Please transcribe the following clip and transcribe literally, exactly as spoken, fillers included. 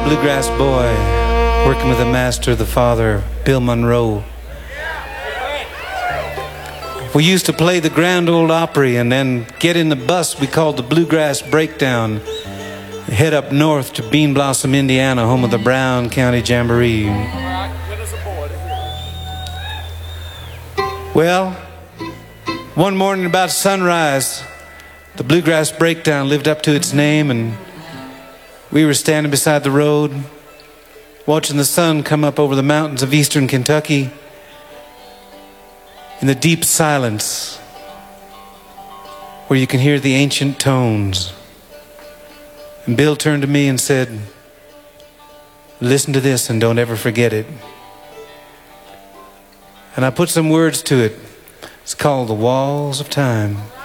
bluegrass boy working with the master, the father, Bill Monroe. We used to play the Grand Ole Opry and then get in the bus we called the Bluegrass Breakdown, head up north to Bean Blossom, Indiana, home of the Brown County Jamboree. Well, one morning about sunrise, the Bluegrass Breakdown lived up to its name, and we were standing beside the road, watching the sun come up over the mountains of eastern Kentucky in the deep silence where you can hear the ancient tones. And Bill turned to me and said, "Listen to this and don't ever forget it." And I put some words to it. It's called The Walls of Time.